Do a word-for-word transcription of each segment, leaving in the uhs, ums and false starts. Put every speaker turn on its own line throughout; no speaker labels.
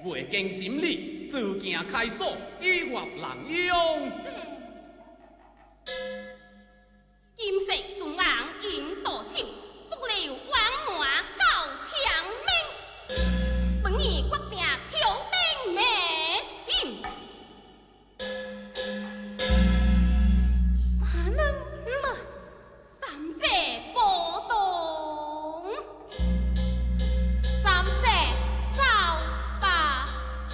背经心理，自行开锁，以活人用。
金色顺硬引导手，不留枉满到天明。本意决定挑灯灭心。三人了，三者波动，
三者走吧。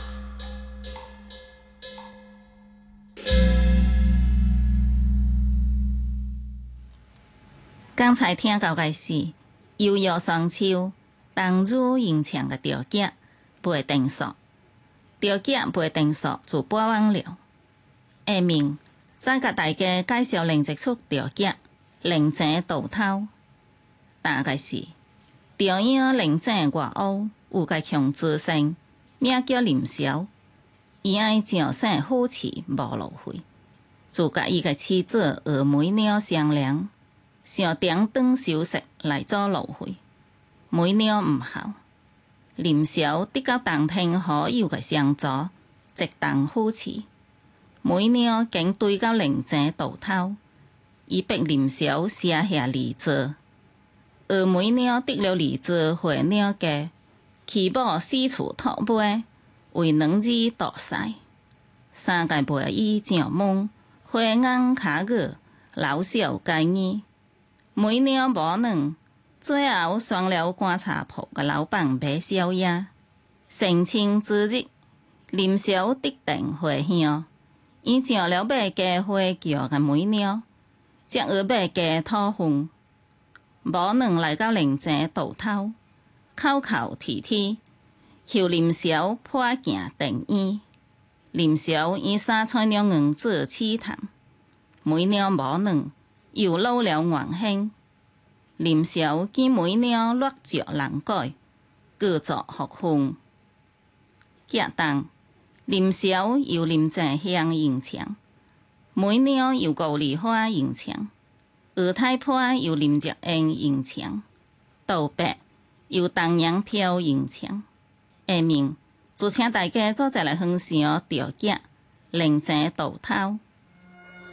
刚才听到的是悠悠双秋，冬日迎墙的调脚背定数，调脚背定数自八弯了。下面再甲大家介绍另一出调脚灵井倒头，大概是调影灵井外屋有个强子孙，名叫林霄，伊爱上省好市无路费，就甲伊个妻子娥梅鸟商量。想长短收拾来做路费，梅鸟毋效。林霄得到冬天好友嘅相助，直当好市。梅鸟竟对到灵井倒头，伊逼林霄写下离字。而梅鸟得了离字回鸟家，其母四处托背，为两字度使。三界背衣上门，花眼卡额，老少皆耳。梅鸟无能，最后选了观察铺嘅老板买宵夜。成亲之日，林霄得定回乡，伊上了马家花轿嘅梅鸟，接而马家讨婚。无能来到灵井倒头，口口啼啼，求林霄破镜定院。林霄以三菜了硬子试探，梅鸟无能。又老了原形，林霄见梅鸟落着难改，故作复婚。隔冬，林霄又林井乡迎墙，梅鸟又高梨花迎墙，二太婆又林玉英迎墙，道别又东阳飘迎墙。下面就请大家做一个分享调脚灵井倒头。